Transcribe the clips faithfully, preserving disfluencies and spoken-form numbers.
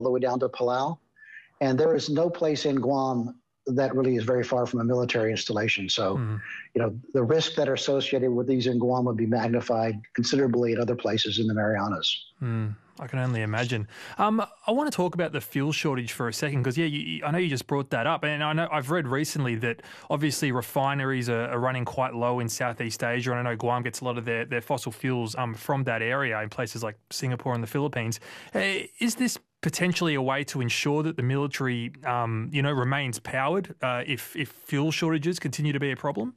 the way down to Palau. And there is no place in Guam that really is very far from a military installation. So, mm. you know, the risks that are associated with these in Guam would be magnified considerably at other places in the Marianas. Mm. I can only imagine. Um, I want to talk about the fuel shortage for a second because, yeah, you, I know you just brought that up. And I know I've read recently that obviously refineries are, are running quite low in Southeast Asia. And I know Guam gets a lot of their, their fossil fuels um, from that area in places like Singapore and the Philippines. Uh, is this potentially a way to ensure that the military, um, you know, remains powered uh, if, if fuel shortages continue to be a problem?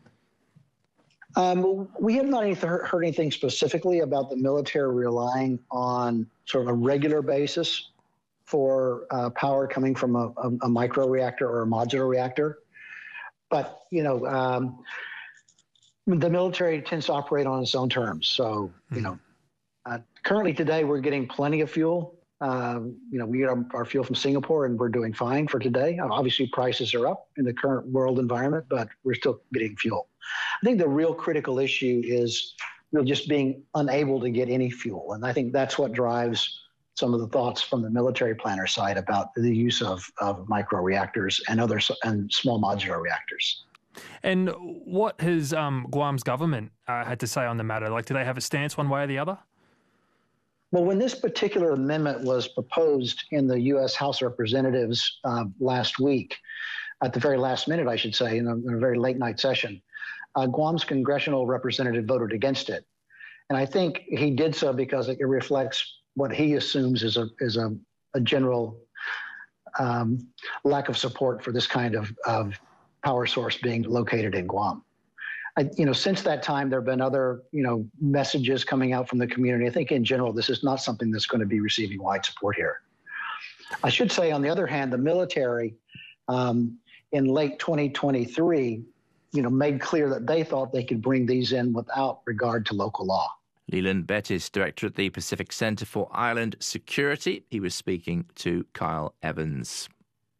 Um, we have not heard anything specifically about the military relying on sort of a regular basis for uh, power coming from a, a, a micro reactor or a modular reactor. But, you know, um, the military tends to operate on its own terms. So, you know, uh, currently today we're getting plenty of fuel. Um, you know, we get our, our fuel from Singapore and we're doing fine for today. Obviously, prices are up in the current world environment, but we're still getting fuel. I think the real critical issue is you know, just being unable to get any fuel. And I think that's what drives some of the thoughts from the military planner side about the use of, of micro reactors and other and small modular reactors. And what has um, Guam's government uh, had to say on the matter? Like, do they have a stance one way or the other? Well, when this particular amendment was proposed in the U S House of Representatives uh, last week, at the very last minute, I should say, in a, in a very late night session, uh, Guam's congressional representative voted against it. And I think he did so because it reflects what he assumes is a, is a, a general um, lack of support for this kind of, of power source being located in Guam. I, you know, since that time, there have been other, you know, messages coming out from the community. I think in general, this is not something that's going to be receiving wide support here. I should say, on the other hand, the military um, in late twenty twenty-three, you know, made clear that they thought they could bring these in without regard to local law. Leland Bettis, director at the Pacific Centre for Island Security. He was speaking to Kyle Evans.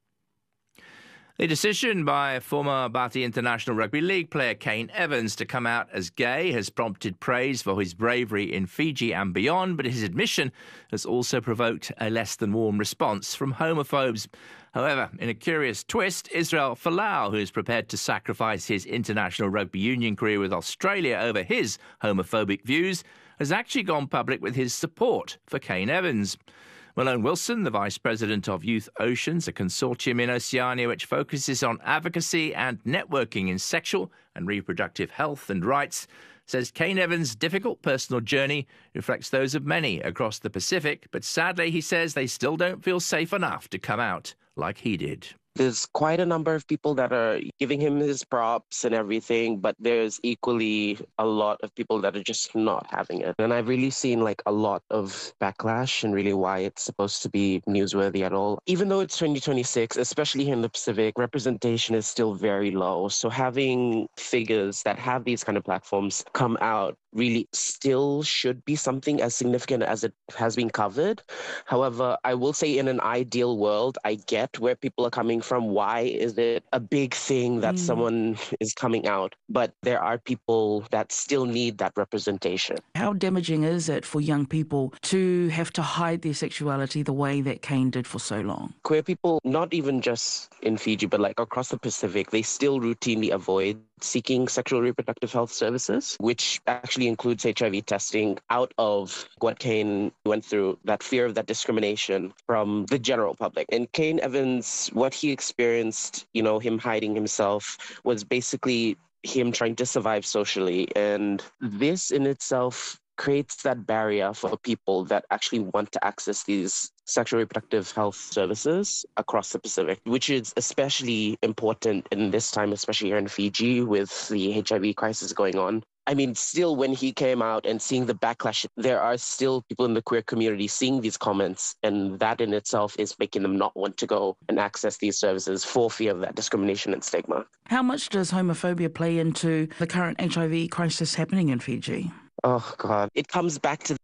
The decision by former Bati International Rugby League player Kane Evans to come out as gay has prompted praise for his bravery in Fiji and beyond, but his admission has also provoked a less than warm response from homophobes. However, in a curious twist, Israel Folau, who is prepared to sacrifice his international rugby union career with Australia over his homophobic views, has actually gone public with his support for Kane Evans. Malone Wilson, the Vice President of Youth Oceans, a consortium in Oceania which focuses on advocacy and networking in sexual and reproductive health and rights, says Kane Evans' difficult personal journey reflects those of many across the Pacific, but sadly, he says, they still don't feel safe enough to come out like he did. There's quite a number of people that are giving him his props and everything, but there's equally a lot of people that are just not having it. And I've really seen like a lot of backlash and really why it's supposed to be newsworthy at all. Even though it's twenty twenty-six, especially here in the Pacific, representation is still very low. So having figures that have these kind of platforms come out really still should be something as significant as it has been covered. However, I will say in an ideal world, I get where people are coming from. Why is it a big thing that mm. someone is coming out? But there are people that still need that representation. How damaging is it for young people to have to hide their sexuality the way that Kane did for so long? Queer people, not even just in Fiji, but like across the Pacific, they still routinely avoid seeking sexual reproductive health services, which actually includes H I V testing, out of what Kane went through, that fear of that discrimination from the general public. And Kane Evans, what he experienced, you know, him hiding himself, was basically him trying to survive socially. And this in itself creates that barrier for people that actually want to access these sexual reproductive health services across the Pacific, which is especially important in this time, especially here in Fiji with the H I V crisis going on. I mean, still when he came out and seeing the backlash, there are still people in the queer community seeing these comments, and that in itself is making them not want to go and access these services for fear of that discrimination and stigma. How much does homophobia play into the current H I V crisis happening in Fiji? Oh, God. It comes back to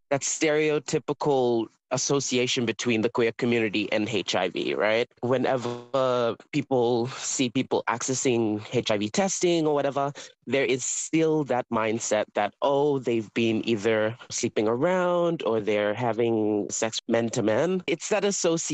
that stereotypical association between the queer community and H I V, right? Whenever people see people accessing H I V testing or whatever, there is still that mindset that, oh, they've been either sleeping around or they're having sex men to men. It's that association